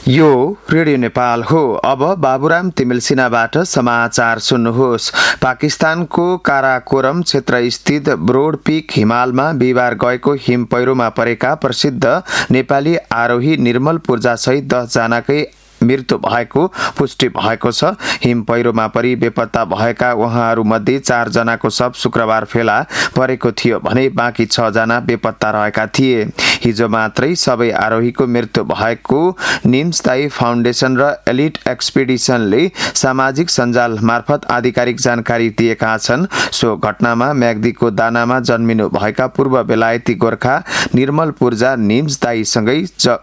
यो रेडियो नेपाल हो। अब बाबुराम तिमिल सिन्हाबाट समाचार सुन्नुहोस्। पाकिस्तानको काराकोरम क्षेत्र स्थित ब्रोड पीक हिमालमा बिहिबार गएको हिम पहिरोमा परेका प्रसिद्ध नेपाली आरोही निर्मल पूर्जा सहित 10 जनाकै मृत्यु भएको पुष्टि भएको छ। हिम पहिरोमा परि बेपत्ता भएका उहाँहरूमध्ये 4 जनाको शव शुक्रबार फेला परेको थियो भने बाँकी 6 जना बेपत्ता रहेका थिए। हिजो मात्रै सबै आरोहीको मृत्यु भएको निम्स दाई फाउन्डेसन र एलिट एक्सपिडिसनले सामाजिक सञ्जाल मार्फत आधिकारिक जानकारी दिएका छन्। सो घटनामा म्याग्दीको दानामा जन्मिनु भएका पूर्व बेलायती गोर्खा निर्मल पूर्जा निम्स दाईसँगै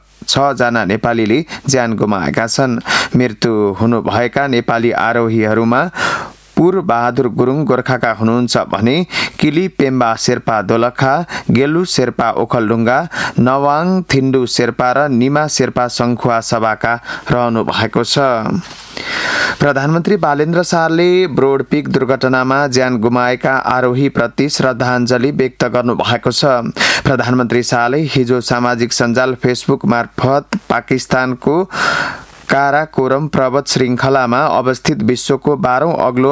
6 जना नेपालीले ज्यान गुमाएका छन्। मृत्यु हुनुभएका नेपाली आरोहीहरूमा पुर बहादुर गुरुङ गोर्खाका हुनुहुन्छ भने किली पेम्बा शेर्पा दोलखा, गेलु शेर्पा ओखलढुङ्गा, नवाङ थिन्डु शेर्पा र निमा शेर्पा सङ्खुवा सभाका रहनु भएको छ। प्रधानमन्त्री बालेन्द्र शाहले ब्रोड पीक दुर्घटनामा ज्यान गुमाएका आरोही प्रति श्रद्धाञ्जली व्यक्त गर्नु भएको छ। प्रधानमन्त्री शाहले हिजो सामाजिक सञ्जाल फेसबुक मार्फत पाकिस्तानको काराकोरम पर्वत श्रृङ्खलामा अवस्थित विश्वको 12औं अग्लो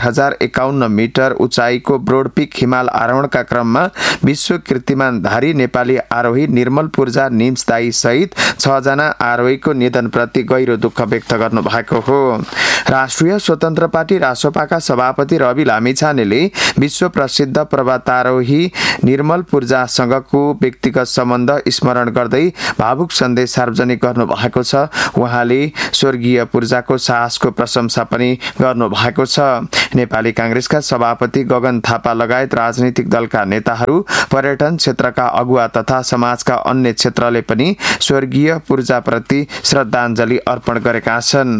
8051 मिटर उचाइको ब्रोड पीक हिमाल आरोहणका क्रममा विश्व कीर्तिमानधारी नेपाली आरोही निर्मल पूर्जा निम्स दाई सहित 6 जना आरोहीको निधनप्रति गहिरो दुःख व्यक्त गर्नु भएको हो। राष्ट्रिय स्वतन्त्र पार्टी रासोपाका सभापति रवि लामिछानेले विश्व प्रसिद्ध पर्वतारोही निर्मल पूर्जासँगको व्यक्तिगत सम्बन्ध स्मरण गर्दै भावुक सन्देश सार्वजनिक गर्नु भएको छ। उहाँले स्वर्गीय पूर्जाको साहसको प्रशंसा पनि गर्नु भएको छ। नेपाली कांग्रेसका सभापति गगन थापा लगायत राजनीतिक दलका नेताहरू, पर्यटन क्षेत्रका अगुवा तथा समाजका अन्य क्षेत्रले पनि स्वर्गीय पूर्जाप्रति श्रद्धाञ्जली अर्पण गरेका छन्।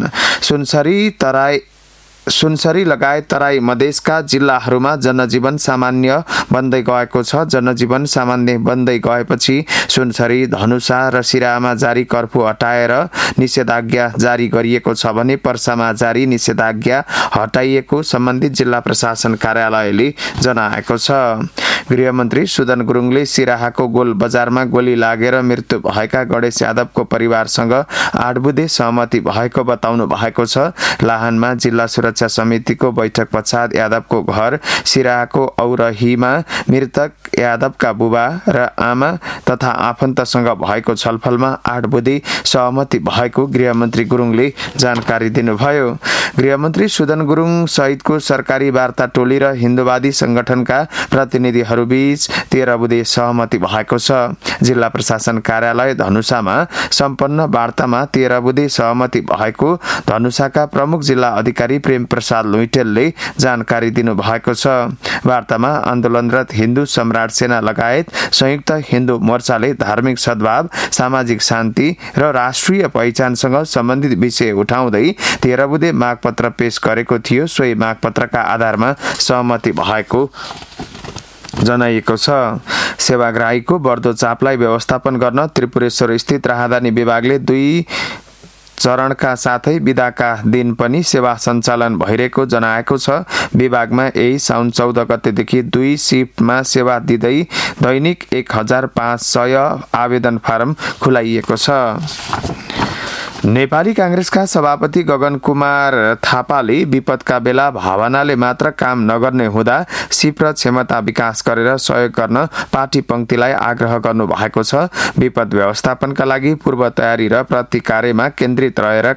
सुनसरी लगायत तराई मधेसका जिल्लाहरूमा जनजीवन सामान्य बन्दै गएको छ। जनजीवन सामान्य बन्दै गएपछि सुनसरी, धनुषा र सिराहामा जारी कर्फ्यू हटाएर निषेधाज्ञा जारी गरिएको छ भने पर्सामा जारी निषेधाज्ञा हटाइएको सम्बन्धित जिल्ला प्रशासन कार्यालयले जनाएको छ। गृहमन्त्री सुदन गुरुङले सिराहाको गोल बजारमा गोली लागेर मृत्यु भएका गणेश यादवको परिवारसँग 8 बुँदे सहमति भएको बताउनु भएको छ। लाहानमा जिल्ला सुरक्षा समितिको बैठक पश्चात यादवको घर सिराहाको औरहीमा मृतक यादवका बुबा र आमा तथा आफन्तसँग भएको छलफलमा 8 बुँदे सहमति भएको गृहमन्त्री गुरुङले जानकारी दिनुभयो। गृहमन्त्री सुदन गुरुङ सहितको सरकारी वार्ता टोली र हिन्दुवादी संगठनका प्रतिनिधिहरूबीच 13 बुँदे सहमति भएको छ। जिल्ला प्रशासन कार्यालय धनुषामा सम्पन्न वार्तामा 13 बुँदे सहमति भएको धनुषाका प्रमुख जिल्ला अधिकारी प्रेम प्रसाद लुइटेलले जानकारी दिनु भएको छ। वार्तामा आन्दोलनरत हिन्दू सम्राट सेना लगायत संयुक्त हिन्दू मोर्चाले धार्मिक सद्भाव, सामाजिक शान्ति र राष्ट्रिय पहिचानसँग सम्बन्धित विषय उठाउँदै 13 बुँदे मागपत्र पेश गरेको थियो। सोही मागपत्रका आधारमा सहमति भएको जनाइएको छ। सेवाग्राहीको बढ्दो चापलाई व्यवस्थापन गर्न त्रिपुरेश्वर स्थित राहदानी विभागले 2 चरणका साथै बिदाका दिन पनि सेवा सञ्चालन भइरहेको जनाएको छ। विभागमा यही साउन 14 गतेदेखि 2 शिफ्टमा सेवा दिँदै दैनिक 1500 आवेदन फारम खुलाइएको छ। नेपाली कांग्रेसका सभापति गगन कुमार थापाले विपदका बेला भावनाले मात्र काम नगर्ने हुँदा सिप र क्षमता विकास गरेर सहयोग गर्न पार्टी पंक्तिलाई आग्रह गर्नु भएको छ। विपद व्यवस्थापनका लागि पूर्व तयारी र प्रतिकार्यमा केन्द्रित रहेर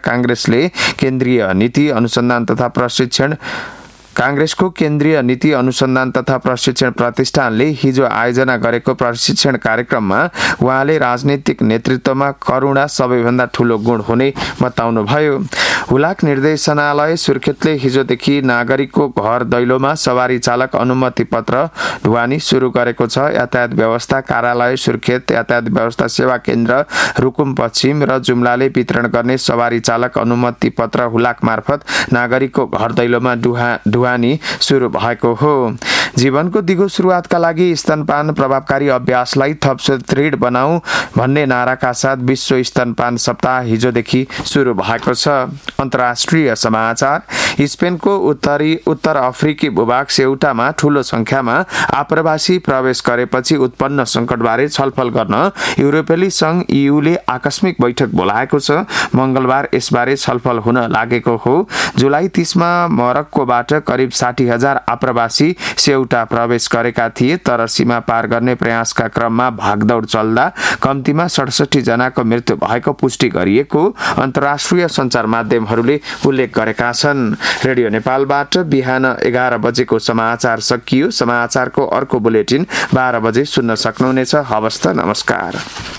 कांग्रेसको केन्द्रीय नीति अनुसन्धान तथा प्रशिक्षण प्रतिष्ठानले हिजो आयोजना गरेको प्रशिक्षण कार्यक्रममा उहाँले राजनीतिक नेतृत्वमा करुणा सबैभन्दा ठूलो गुण हुने बताउनुभयो। हुलाक निर्देशनालय सुर्खेतले हिजोदेखि नागरिकको घर दैलोमा सवारी चालक अनुमति पत्र ढुवानी सुरु गरेको छ। यातायात व्यवस्था कार्यालय सुर्खेत, यातायात व्यवस्था सेवा केन्द्र रुकुम पश्चिम र जुम्लाले वितरण गर्ने सवारी चालक अनुमति पत्र हुलाक मार्फत नागरिकको घर दैलोमा ढुवानी ढुवानी सुरु भएको हो। जीवनको दिगो सुरुवातका लागि स्तनपान प्रभावकारी अभ्यासलाई थप सुदृढ बनाऊ भन्ने नाराका साथ विश्व स्तनपान सप्ताह हिजोदेखि सुरु भएको छ। अन्तर्राष्ट्रिय समाचार। स्पेनको उत्तर अफ्रिकी भूभाग सेउटामा ठूलो संख्यामा आप्रवासी प्रवेश गरेपछि उत्पन्न संकटबारे छलफल गर्न युरोपेली संघ ईयूले आकस्मिक बैठक बोलाएको छ। मंगलबार यसबारे छलफल हुन लागेको हो। जुलाई 30 मा मोरक्कोबाट करिब 60,000 आप्रवासी सेउटा प्रवेश गरेका थिए, तर सीमा पार गर्ने प्रयासका क्रममा भागदौड चल्दा कम्तीमा 67 जनाको मृत्यु भएको पुष्टि गरिएको अन्तर्राष्ट्रिय सञ्चार माध्यमहरूले उल्लेख गरेका छन्। रेडियो नेपालबाट बिहान 11 बजेको समाचार सकियो। समाचारको अर्को बुलेटिन 12 बजे सुन्न सक्नुहुनेछ। हवस् त, नमस्कार।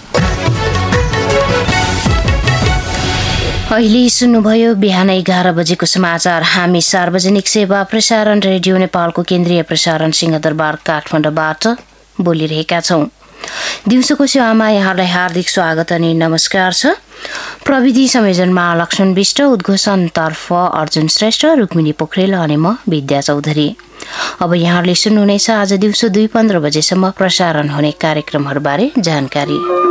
अहिले सुन्नुभयो बिहान 11 बजेको समाचार। हामी सार्वजनिक सेवा प्रसारण रेडियो नेपालको केन्द्रीय प्रसारण सिंहदरबार काठमाडौँबाट बोलिरहेका छौं। दिउँसोको सेवामा यहाँलाई हार्दिक स्वागत अनि नमस्कार छ। प्रविधि संयोजनमा लक्ष्मण विष्ट, उद्घोषणतर्फ अर्जुन श्रेष्ठ, रुक्मिनी पोखरेल अनि म विद्या चौधरी। अब यहाँहरूले सुन्नुहुनेछ आज दिउँसो 2:15 बजेसम्म प्रसारण हुने कार्यक्रमहरूबारे जानकारी।